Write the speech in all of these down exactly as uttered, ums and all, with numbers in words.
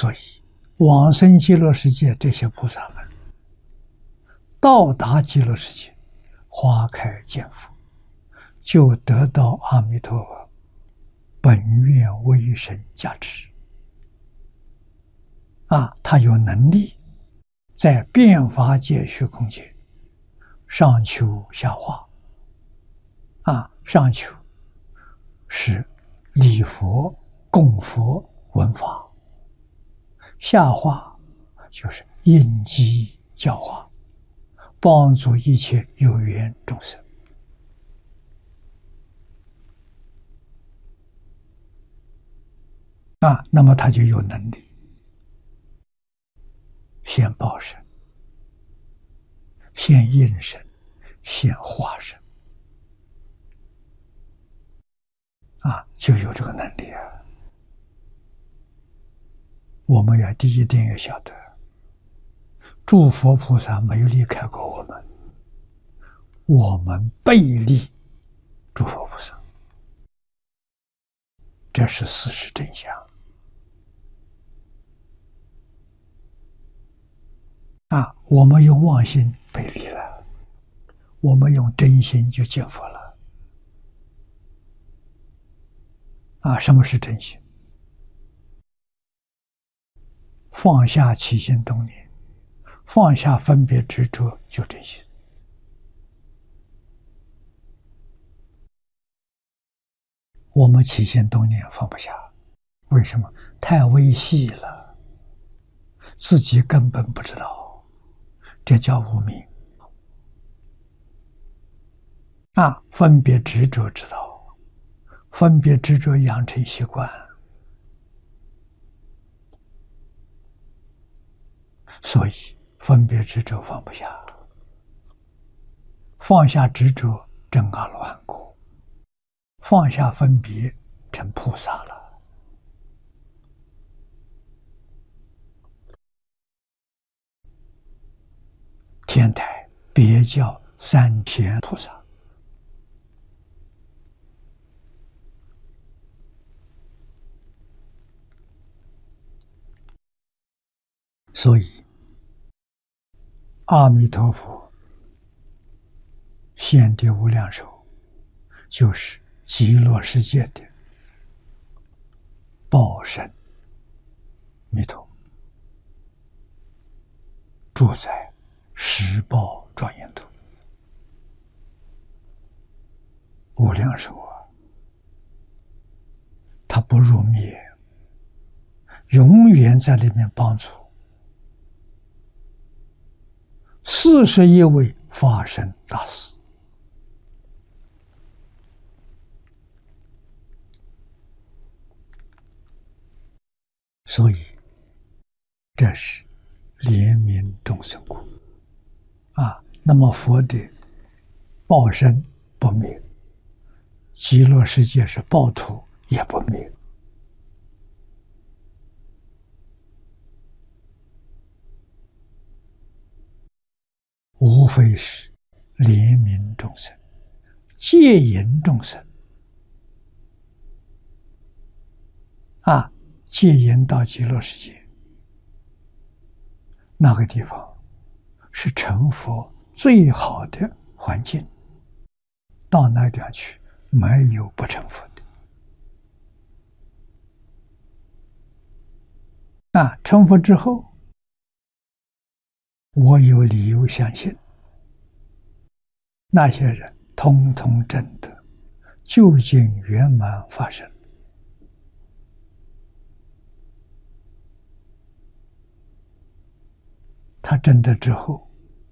所以往生极乐世界这些菩萨们到达极乐世界，花开见佛，就得到阿弥陀佛本愿威神加持啊，他有能力在变法界虚空界上求下化啊，上求是礼佛供佛闻法，下化就是应机教化，帮助一切有缘众生啊，那么他就有能力现报身，现应身，现化身啊，就有这个能力啊。我们要第一点要晓得，诸佛菩萨没有离开过我们，我们背离诸佛菩萨，这是事实真相啊！我们用妄心背离了，我们用真心就见佛了啊！什么是真心？放下起心动念，放下分别执着，就真心。我们起心动念放不下，为什么？太微细了，自己根本不知道，这叫无明啊！分别执着知道，分别执着养成习惯，所以分别执着放不下，放下执着证阿罗汉果，放下分别成菩萨了。天台别叫三天菩萨，所以阿弥陀佛现的无量寿就是极乐世界的报身弥陀，住在十报庄严土，无量寿啊，他不入灭，永远在里面帮助四十一位法身大士。所以这是怜悯众生故啊。那么佛的报身不灭，极乐世界是报土也不灭，无非是怜悯众生，戒引众生啊，戒引到极乐世界，那个地方是成佛最好的环境，到那地方去没有不成佛的啊。成佛之后，我有理由相信，那些人通通证得究竟圆满法身。他证得之后，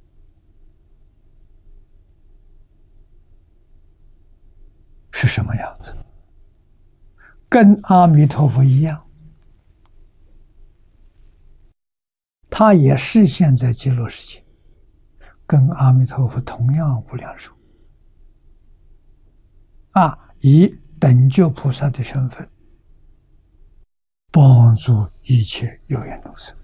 是什么样子？跟阿弥陀佛一样，他也是现在极乐世界，跟阿弥陀佛同样无量寿啊，以等觉菩萨的身份帮助一切有缘众生。